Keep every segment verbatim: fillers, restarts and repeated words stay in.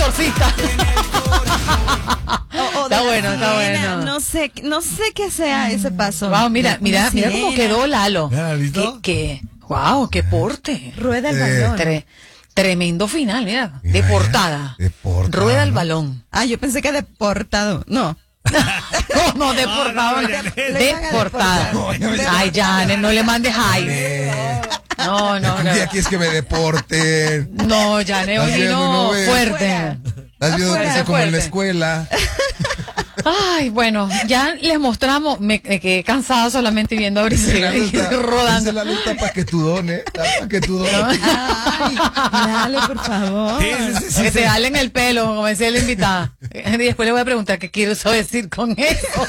exorcista. O, o Está bueno, sirena, está bueno. No sé, no sé qué sea ese paso. Wow, mira, mira, mira cómo quedó Lalo. ¿Ya listo? ¿Qué, qué? Wow, qué porte. Rueda el Eh, balón. Tre- tremendo final, mira. Mira, De portada. de portada, Rueda el ¿no? balón. Ah, yo pensé que deportado. No. ¿Cómo de portada? no, De le van a portada. deportar. Ay, Janet, no le mandes ay. Eh, No, no, un no. día quieres que me deporten. No, Janet, Estás hoy viendo, no, no ves. fuerte. Estás viendo que Afuera, sea como en la fuerte. escuela. Ay, bueno, ya les mostramos, me, me quedé cansada solamente viendo a Briseida rodando. Dice la luta para que tú dones. Para que tú dones. Ay, dale, por favor. Sí, sí, sí, Que sí. te jalen el pelo, como decía la invitada. Y después le voy a preguntar qué quiero eso decir con eso.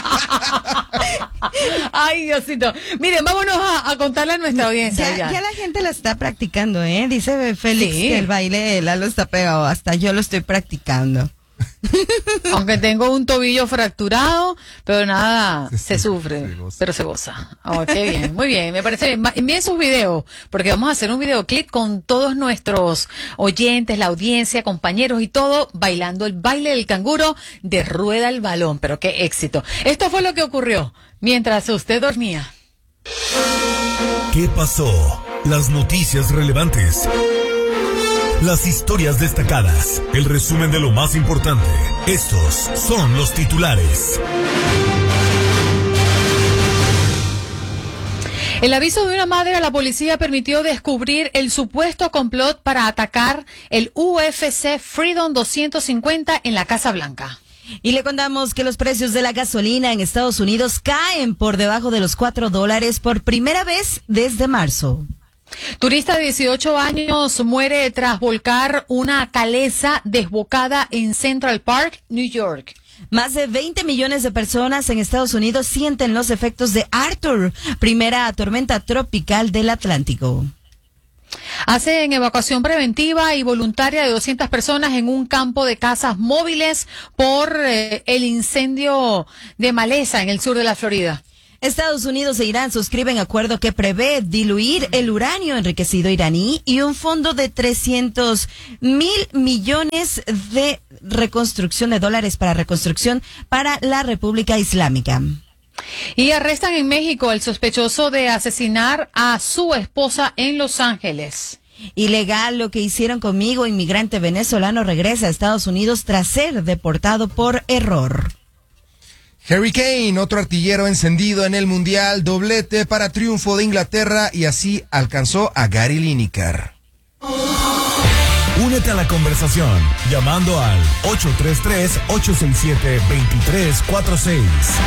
Ay, Diosito. Miren, vámonos a, a contarle a nuestra audiencia. Ya, Ya, ya la gente lo está practicando, ¿eh? Dice Félix Sí. que el baile de Lalo está pegado. Hasta yo lo estoy practicando. Aunque tengo un tobillo fracturado, pero nada, Se se sufre, sufre, se goza. pero se goza. Oh, qué bien, muy bien, me parece bien. Ma- Envíen sus videos, porque vamos a hacer un videoclip con todos nuestros oyentes, la audiencia, compañeros y todo, bailando el baile del canguro de Rueda el Balón. Pero qué éxito. Esto fue lo que ocurrió mientras usted dormía. ¿Qué pasó? Las noticias relevantes. Las historias destacadas. El resumen de lo más importante. Estos son los titulares. El aviso de una madre a la policía permitió descubrir el supuesto complot para atacar el U F C Freedom doscientos cincuenta en la Casa Blanca. Y le contamos que los precios de la gasolina en Estados Unidos caen por debajo de los cuatro dólares por primera vez desde marzo. Turista de dieciocho años muere tras volcar una caleza desbocada en Central Park, New York. Más de veinte millones de personas en Estados Unidos sienten los efectos de Arthur, primera tormenta tropical del Atlántico. Hacen evacuación preventiva y voluntaria de doscientas personas en un campo de casas móviles por eh, el incendio de maleza en el sur de la Florida. Estados Unidos e Irán suscriben acuerdo que prevé diluir el uranio enriquecido iraní y un fondo de trescientos mil millones de reconstrucción de dólares para reconstrucción para la República Islámica. Y arrestan en México al sospechoso de asesinar a su esposa en Los Ángeles. Ilegal lo que hicieron conmigo, inmigrante venezolano regresa a Estados Unidos tras ser deportado por error. Harry Kane, otro artillero encendido en el Mundial, doblete para triunfo de Inglaterra y así alcanzó a Gary Lineker. Únete a la conversación llamando al ocho tres tres, ocho seis siete, dos tres cuatro seis.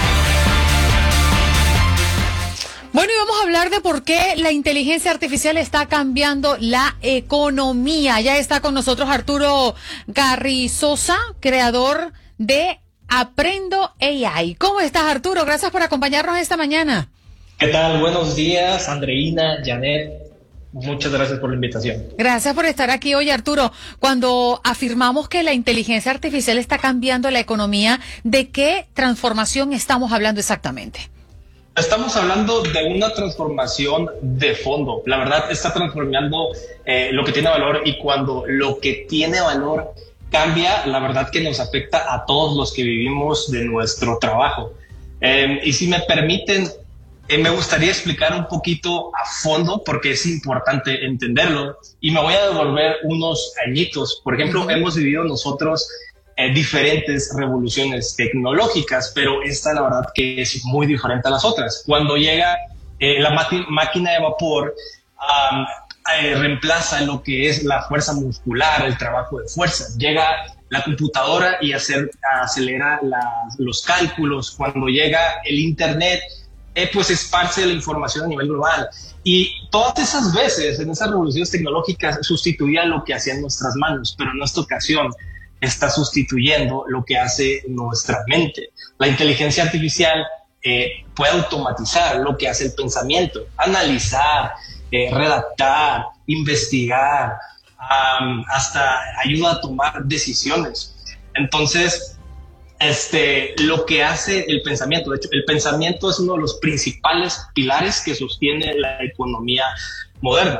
Bueno, y vamos a hablar de por qué la inteligencia artificial está cambiando la economía. Ya está con nosotros Arturo Garrizosa, creador de Aprendo A I. ¿Cómo estás, Arturo? Gracias por acompañarnos esta mañana. ¿Qué tal? Buenos días, Andreina, Janet. Muchas gracias por la invitación. Gracias por estar aquí hoy, Arturo. Cuando afirmamos que la inteligencia artificial está cambiando la economía, ¿de qué transformación estamos hablando exactamente? Estamos hablando de una transformación de fondo. La verdad está transformando eh, lo que tiene valor, y cuando lo que tiene valor cambia, la verdad que nos afecta a todos los que vivimos de nuestro trabajo. Eh, y si me permiten, eh, me gustaría explicar un poquito a fondo porque es importante entenderlo, y me voy a devolver unos añitos. Por ejemplo, uh-huh. hemos vivido nosotros eh, diferentes revoluciones tecnológicas, pero esta la verdad que es muy diferente a las otras. Cuando llega eh, la máquina de vapor, um, Eh, reemplaza lo que es la fuerza muscular, el trabajo de fuerza. Llega la computadora y hacer, acelera la, los cálculos. Cuando llega el internet, eh, pues esparce la información a nivel global. Y todas esas veces, en esas revoluciones tecnológicas, sustituía lo que hacían nuestras manos, pero en esta ocasión está sustituyendo lo que hace nuestra mente. La inteligencia artificial eh, puede automatizar lo que hace el pensamiento, analizar, Eh, redactar, investigar, um, hasta ayuda a tomar decisiones. Entonces, este, lo que hace el pensamiento, de hecho, el pensamiento es uno de los principales pilares que sostiene la economía moderna.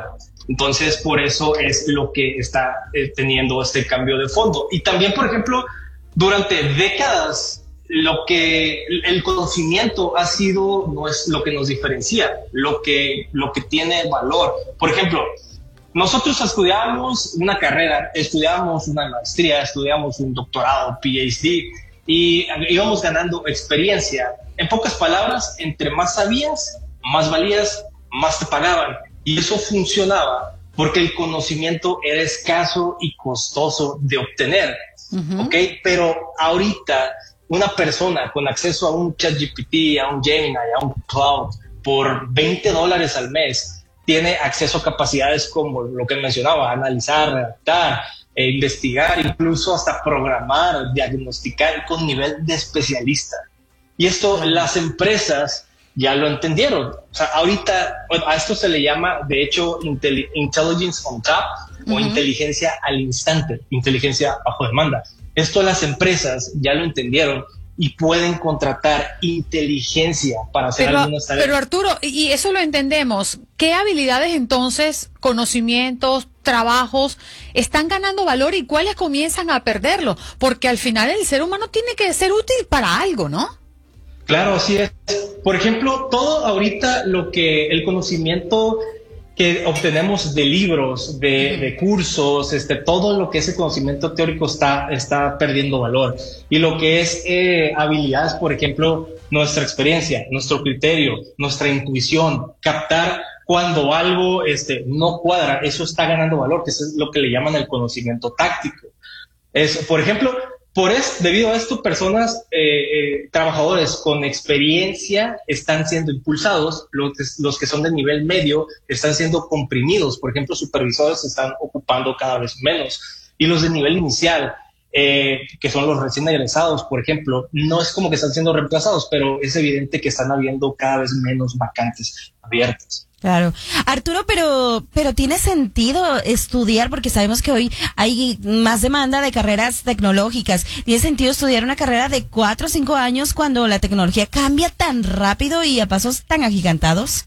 Entonces, por eso es lo que está eh, teniendo este cambio de fondo. Y también, por ejemplo, durante décadas, lo que el conocimiento ha sido, no es lo que nos diferencia, lo que, lo que tiene valor. Por ejemplo, nosotros estudiamos una carrera, estudiamos una maestría, estudiamos un doctorado, P H D, y íbamos ganando experiencia. En pocas palabras, entre más sabías, más valías, más te pagaban. Y eso funcionaba porque el conocimiento era escaso y costoso de obtener. Uh-huh. ¿Ok? Pero ahorita, una persona con acceso a un ChatGPT, a un Gemini, a un Cloud, por veinte dólares al mes, tiene acceso a capacidades como lo que mencionaba, analizar, redactar, eh, investigar, incluso hasta programar, diagnosticar con nivel de especialista. Y esto las empresas ya lo entendieron. O sea, ahorita, bueno, a esto se le llama, de hecho, intel- intelligence on top, uh-huh, o inteligencia al instante, inteligencia bajo demanda. Esto las empresas ya lo entendieron y pueden contratar inteligencia para hacer pero, algunas tareas. Pero Arturo, y eso lo entendemos, ¿qué habilidades entonces, conocimientos, trabajos están ganando valor y cuáles comienzan a perderlo? Porque al final el ser humano tiene que ser útil para algo, ¿no? Claro, así es. Por ejemplo, todo ahorita lo que el conocimiento que obtenemos de libros, de, de cursos, este, todo lo que ese conocimiento teórico está, está perdiendo valor. Y lo que es eh, habilidades, por ejemplo, nuestra experiencia, nuestro criterio, nuestra intuición, captar cuando algo este, no cuadra, eso está ganando valor, que eso es lo que le llaman el conocimiento táctico. Es, por ejemplo, por es, debido a esto, personas, eh, eh, trabajadores con experiencia están siendo impulsados, los, los que son de nivel medio están siendo comprimidos. Por ejemplo, supervisores se están ocupando cada vez menos. Y los de nivel inicial, eh, que son los recién egresados, por ejemplo, no es como que están siendo reemplazados, pero es evidente que están habiendo cada vez menos vacantes abiertas. Claro. Arturo, pero, pero tiene sentido estudiar, porque sabemos que hoy hay más demanda de carreras tecnológicas. ¿Tiene sentido estudiar una carrera de cuatro o cinco años cuando la tecnología cambia tan rápido y a pasos tan agigantados?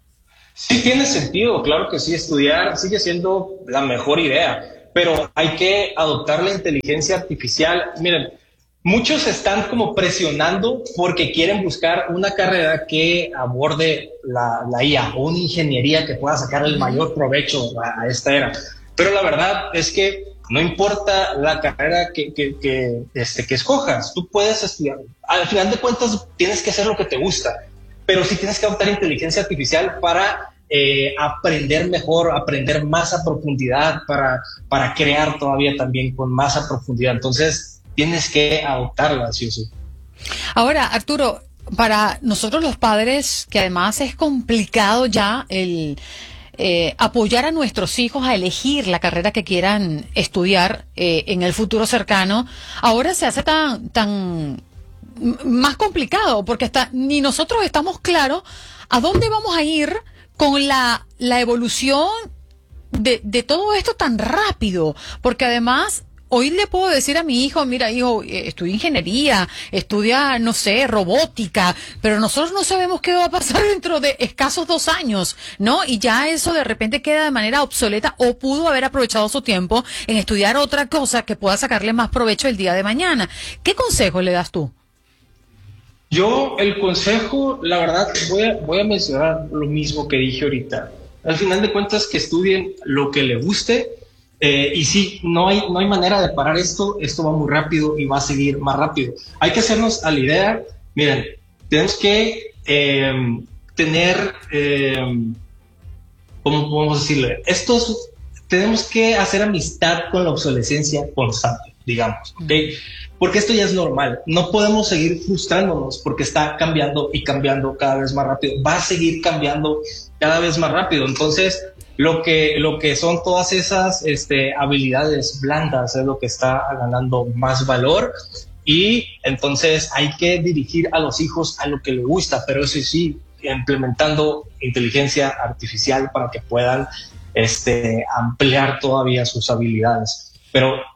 Sí, tiene sentido, claro que sí. Estudiar sigue siendo la mejor idea, pero hay que adoptar la inteligencia artificial. Miren, muchos están como presionando porque quieren buscar una carrera que aborde la, la I A o una ingeniería que pueda sacar el mayor provecho a, a esta era. Pero la verdad es que no importa la carrera que, que, que, este, que escojas, tú puedes estudiar. Al final de cuentas tienes que hacer lo que te gusta, pero sí tienes que adoptar inteligencia artificial para eh, aprender mejor, aprender más a profundidad, para, para crear todavía también con más a profundidad. Entonces, tienes que adoptarla, sí o sí. Ahora, Arturo, para nosotros los padres, que además es complicado ya el eh, apoyar a nuestros hijos a elegir la carrera que quieran estudiar eh, en el futuro cercano, ahora se hace tan, tan más complicado, porque hasta ni nosotros estamos claros a dónde vamos a ir con la, la evolución de, de todo esto tan rápido, porque además hoy le puedo decir a mi hijo, mira hijo, estudia ingeniería, estudia, no sé, robótica, pero nosotros no sabemos qué va a pasar dentro de escasos dos años, ¿no? Y ya eso de repente queda de manera obsoleta, o pudo haber aprovechado su tiempo en estudiar otra cosa que pueda sacarle más provecho el día de mañana. ¿Qué consejo le das tú? Yo, el consejo, la verdad, voy a, voy a mencionar lo mismo que dije ahorita. Al final de cuentas, que estudien lo que le guste. Eh, y sí, no hay, no hay manera de parar esto, esto va muy rápido y va a seguir más rápido. Hay que hacernos a la idea, miren, tenemos que eh, tener, eh, ¿cómo podemos decirle? Estos, tenemos que hacer amistad con la obsolescencia constante, digamos, ¿ok? Porque esto ya es normal, no podemos seguir frustrándonos porque está cambiando y cambiando cada vez más rápido, va a seguir cambiando cada vez más rápido, entonces Lo que, lo que son todas esas este, habilidades blandas es lo que está ganando más valor, y entonces hay que dirigir a los hijos a lo que les gusta, pero eso sí, implementando inteligencia artificial para que puedan este, ampliar todavía sus habilidades. Pero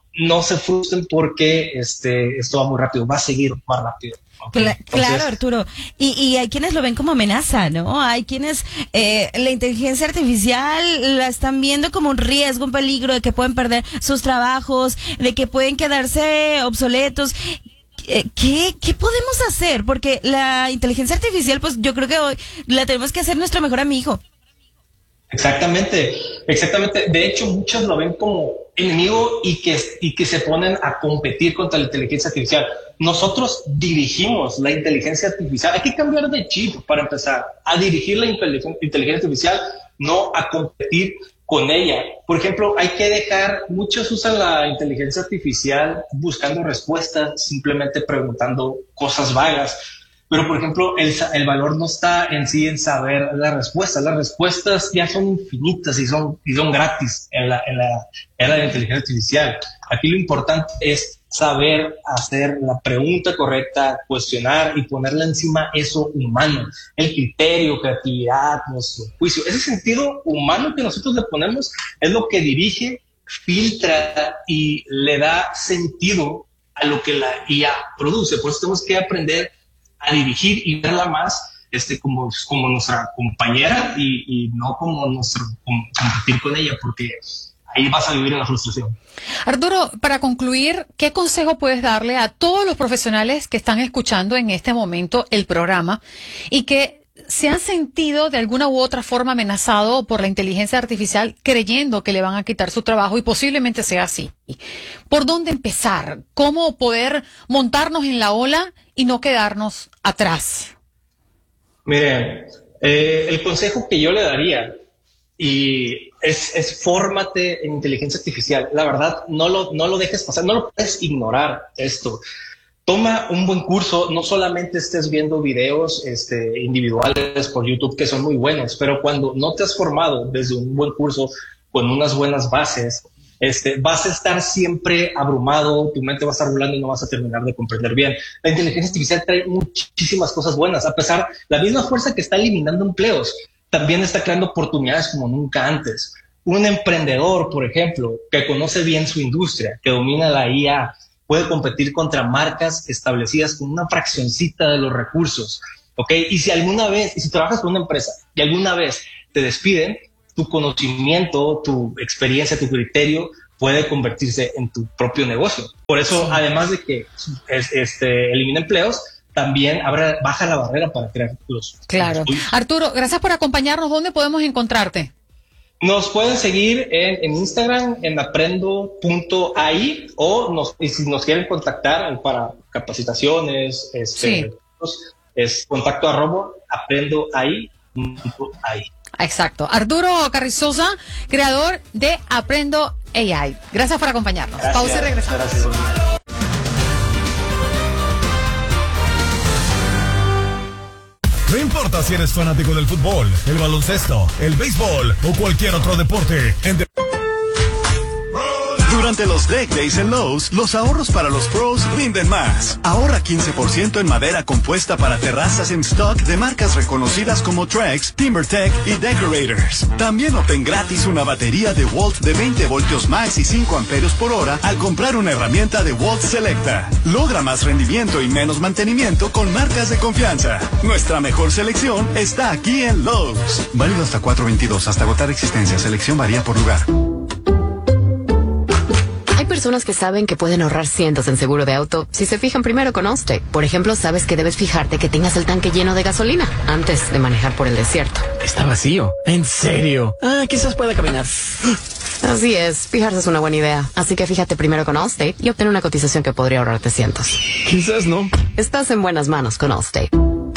no se frustren porque este, esto va muy rápido, va a seguir más rápido. Okay. Cla- Entonces, claro, Arturo. Y, y hay quienes lo ven como amenaza, ¿no? Hay quienes eh, la inteligencia artificial la están viendo como un riesgo, un peligro de que pueden perder sus trabajos, de que pueden quedarse obsoletos. Eh, ¿Qué, ¿Qué podemos hacer? Porque la inteligencia artificial, pues yo creo que hoy la tenemos que hacer nuestro mejor amigo. Exactamente, exactamente. De hecho, muchos lo ven como enemigo y que, y que se ponen a competir contra la inteligencia artificial. Nosotros dirigimos la inteligencia artificial. Hay que cambiar de chip para empezar a dirigir la inteligencia artificial, no a competir con ella. Por ejemplo, hay que dejar, muchos usan la inteligencia artificial buscando respuestas, simplemente preguntando cosas vagas. Pero, por ejemplo, el, el valor no está en sí en saber las respuestas. Las respuestas ya son infinitas y son, y son gratis en la, en la era de la inteligencia artificial. Aquí lo importante es saber hacer la pregunta correcta, cuestionar y ponerle encima eso humano. El criterio, creatividad, nuestro juicio. Ese sentido humano que nosotros le ponemos es lo que dirige, filtra y le da sentido a lo que la I A produce. Por eso tenemos que aprender a dirigir y verla más este, como, como nuestra compañera y, y no como nuestro como competir con ella, porque ahí vas a vivir en la frustración. Arturo, para concluir, ¿qué consejo puedes darle a todos los profesionales que están escuchando en este momento el programa y que se han sentido de alguna u otra forma amenazados por la inteligencia artificial creyendo que le van a quitar su trabajo y posiblemente sea así? ¿Por dónde empezar? ¿Cómo poder montarnos en la ola y no quedarnos atrás? Miren, eh, el consejo que yo le daría y es, es fórmate en inteligencia artificial. La verdad, no lo, no lo dejes pasar, no lo puedes ignorar esto. Toma un buen curso, no solamente estés viendo videos este, individuales por YouTube que son muy buenos, pero cuando no te has formado desde un buen curso con unas buenas bases, este, vas a estar siempre abrumado, tu mente va a estar volando y no vas a terminar de comprender bien. La inteligencia artificial trae muchísimas cosas buenas, a pesar de la misma fuerza que está eliminando empleos, también está creando oportunidades como nunca antes. Un emprendedor, por ejemplo, que conoce bien su industria, que domina la I A, puede competir contra marcas establecidas con una fraccioncita de los recursos, ¿ok? Y si alguna vez, y si trabajas con una empresa y alguna vez te despiden, tu conocimiento, tu experiencia, tu criterio puede convertirse en tu propio negocio. Por eso, sí, además de que es, este, elimina empleos, también abre, baja la barrera para crear los. Claro. Los Arturo, gracias por acompañarnos. ¿Dónde podemos encontrarte? Nos pueden seguir en, en Instagram, en aprendo punto a i, o nos, y si nos quieren contactar para capacitaciones, este, sí, es contacto arroba aprendo a i punto a i. Exacto. Arturo Carrizosa, creador de Aprendo A I. Gracias por acompañarnos. Gracias, pausa y regresamos. Gracias. No importa si eres fanático del fútbol, el baloncesto, el béisbol o cualquier otro deporte. En de- Durante los Deck Days en Lowe's, los ahorros para los pros rinden más. Ahorra quince por ciento en madera compuesta para terrazas en stock de marcas reconocidas como Trex, TimberTech y Decorators. También obtén gratis una batería de Walt de veinte voltios max y cinco amperios por hora al comprar una herramienta de Walt Selecta. Logra más rendimiento y menos mantenimiento con marcas de confianza. Nuestra mejor selección está aquí en Lowe's. Válido hasta cuatro veintidós, hasta agotar existencia. Selección varía por lugar. Hay personas que saben que pueden ahorrar cientos en seguro de auto si se fijan primero con Allstate. Por ejemplo, sabes que debes fijarte que tengas el tanque lleno de gasolina antes de manejar por el desierto. Está vacío. ¿En serio? Ah, quizás pueda caminar. Así es, fijarse es una buena idea. Así que fíjate primero con Allstate y obtén una cotización que podría ahorrarte cientos. Quizás no. Estás en buenas manos con Allstate.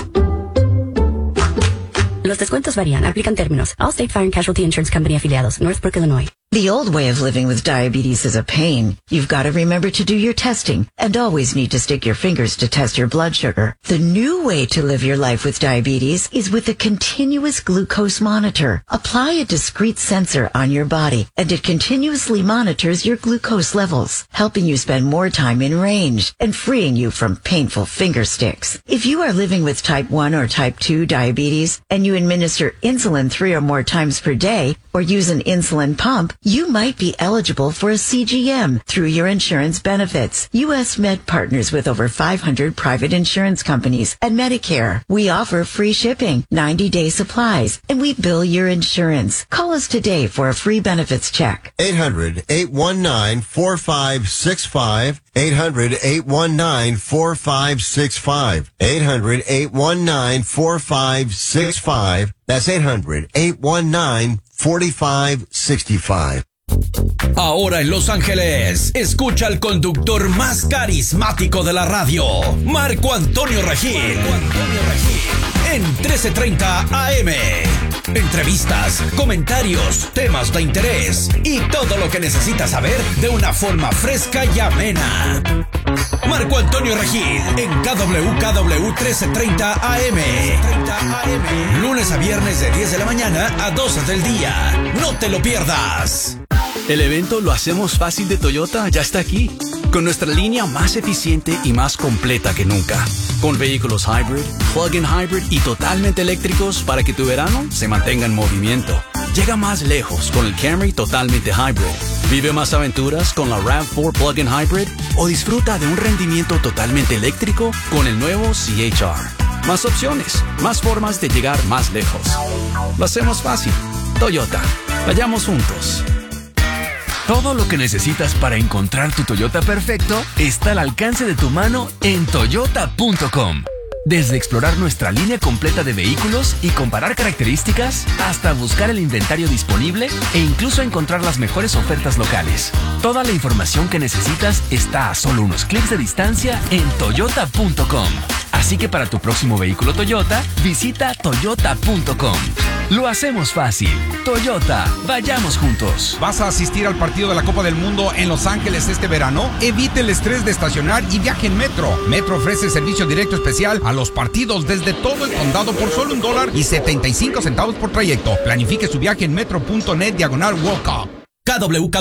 Los descuentos varían. Aplican términos. Allstate Fire and Casualty Insurance Company afiliados. Northbrook, Illinois. The old way of living with diabetes is a pain. You've got to remember to do your testing and always need to stick your fingers to test your blood sugar. The new way to live your life with diabetes is with a continuous glucose monitor. Apply a discrete sensor on your body and it continuously monitors your glucose levels, helping you spend more time in range and freeing you from painful finger sticks. If you are living with type one or type two diabetes and you administer insulin three or more times per day, or use an insulin pump, you might be eligible for a C G M through your insurance benefits. U S Med partners with over five hundred private insurance companies and Medicare. We offer free shipping, ninety day supplies, and we bill your insurance. Call us today for a free benefits check. eight hundred, eight one nine, four five six five. eight hundred, eight one nine, four five six five. eight hundred, eight one nine, four five six five. That's eight hundred, eight one nine, four five six five. Ahora en Los Ángeles, escucha al conductor más carismático de la radio, Marco Antonio Regil. Marco Antonio Regil. En trece treinta A M. Entrevistas, comentarios, temas de interés y todo lo que necesitas saber de una forma fresca y amena. Marco Antonio Regil en K W K W trece treinta A M. Lunes a viernes de diez de la mañana a doce del día. No te lo pierdas. El evento Lo Hacemos Fácil de Toyota ya está aquí, con nuestra línea más eficiente y más completa que nunca, con vehículos hybrid, plug-in hybrid y totalmente eléctricos para que tu verano se mantenga en movimiento. Llega más lejos con el Camry totalmente hybrid. Vive más aventuras con la RAV cuatro plug-in hybrid o disfruta de un rendimiento totalmente eléctrico con el nuevo C H R. Más opciones, más formas de llegar más lejos. Lo hacemos fácil. Toyota. Vayamos juntos. Todo lo que necesitas para encontrar tu Toyota perfecto está al alcance de tu mano en toyota punto com. Desde explorar nuestra línea completa de vehículos y comparar características, hasta buscar el inventario disponible e incluso encontrar las mejores ofertas locales. Toda la información que necesitas está a solo unos clics de distancia en toyota punto com. Así que para tu próximo vehículo Toyota, visita toyota punto com. Lo hacemos fácil. Toyota, vayamos juntos. ¿Vas a asistir al partido de la Copa del Mundo en Los Ángeles este verano? Evite el estrés de estacionar y viaje en Metro. Metro ofrece servicio directo especial a los partidos desde todo el condado por solo un dólar y setenta y cinco centavos por trayecto. Planifique su viaje en metro punto net diagonal World Cup. K W K